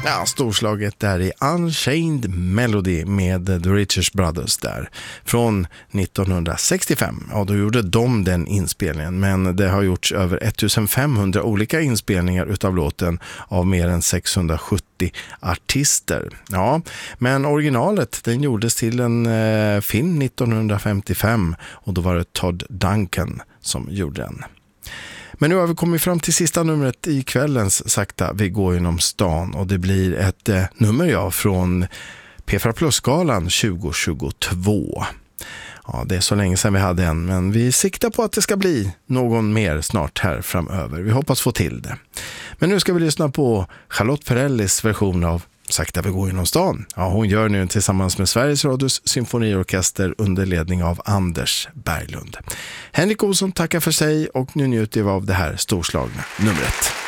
Ja, storslaget där i Unchained Melody med The Richards Brothers där från 1965. Ja, då gjorde de den inspelningen, men det har gjorts över 1500 olika inspelningar utav låten av mer än 670 artister. Ja, men originalet den gjordes till en film 1955 och då var det Todd Duncan som gjorde den. Men nu har vi kommit fram till sista numret i kvällens Sakta vi går genom stan och det blir ett nummer från P4 Plus-galan 2022. Ja, det är så länge sedan vi hade en, men vi siktar på att det ska bli någon mer snart här framöver. Vi hoppas få till det. Men nu ska vi lyssna på Charlotte Perrellis version av Sakta vi går genom stan. Ja, hon gör nu tillsammans med Sveriges Radios symfoniorkester under ledning av Anders Berglund. Henrik Olsson tackar för sig och nu njuter vi av det här storslagna numret.